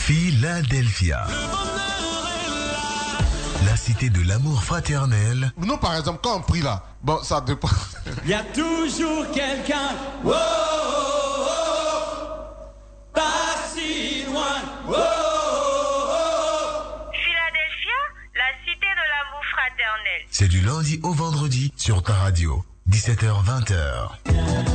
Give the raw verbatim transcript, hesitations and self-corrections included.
Philadelphia. La cité de l'amour fraternel. Nous, par exemple, quand on prie là, bon, ça dépend. Il y a toujours quelqu'un. Oh, oh, oh, pas si loin. Oh, oh, oh. Philadelphia, la cité de l'amour fraternel. C'est du lundi au vendredi sur ta radio. dix-sept heures vingt heures.